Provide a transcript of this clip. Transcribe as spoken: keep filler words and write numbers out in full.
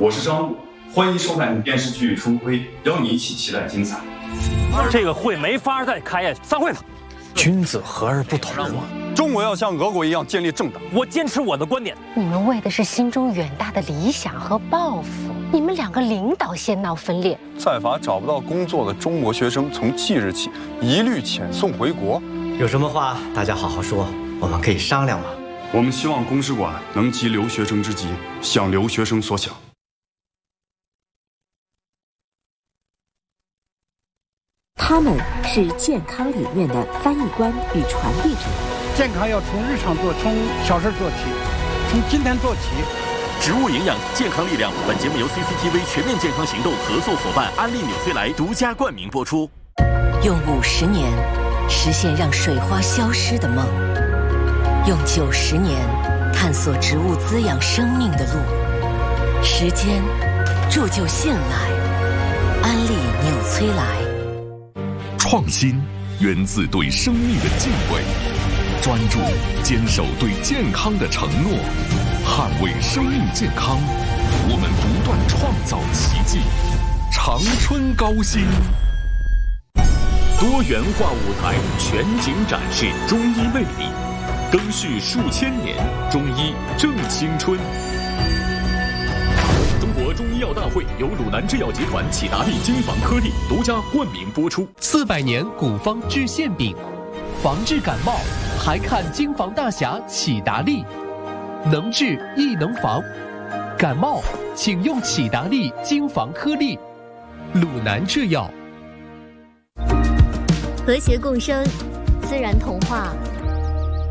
我是张璐，欢迎收看电视剧《春晖》，邀你一起期待精彩。 这个会没法再开下去，散会吧。君子和而不同啊！ 中国要像俄国一样建立政党。 我坚持我的观点。 你们为的是心中远大的理想和抱负，你们两个领导先闹分裂。 在法找不到工作的中国学生，从即日起一律遣送回国。 有什么话大家好好说，我们可以商量嘛。 我们希望公使馆能急留学生之急，想留学生所想。 他们是健康理念的翻译官与传递者。 健康要从日常做，从小事做起，从今天做起。 植物营养，健康力量。本节目由 C C T V 全面健康行动合作伙伴安利纽崔莱独家冠名播出。 用五十年实现让水花消失的梦，用九十年探索植物滋养生命的路。时间铸就信赖，安利纽崔莱。 创新源自对生命的敬畏，专注坚守对健康的承诺，捍卫生命健康，我们不断创造奇迹。长春高新多元化舞台全景展示中医魅力，更续数千年，中医正青春。中国中医药大会由鲁南制药集团启达利金防颗粒独家冠名播出。 四百年古方治馅饼，防治感冒还看金防大侠启达利，能治亦能防。感冒请用启达利金防颗粒。鲁南制药。 和谐共生，自然童话。